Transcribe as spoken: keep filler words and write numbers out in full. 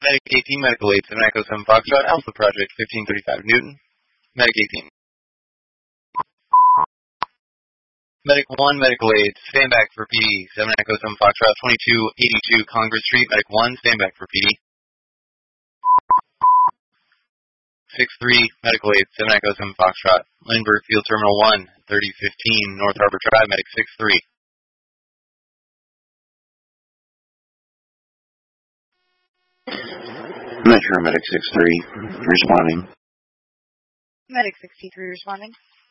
Medic eighteen, Medical eight, seven Echo seven Foxtrot, Alpha Project fifteen thirty-five Newton. Medic eighteen. Medic one, Medical eight, stand back for P D, seven Echo seven Foxtrot, twenty-two eighty-two Congress Street, Medic one, stand back for P D. six three, Medical eight, seven Echo seven Foxtrot, Lindbergh Field Terminal one, thirty fifteen North Harbor Drive, Medic six three. Metro Medic six three, responding. Medic sixty-three responding.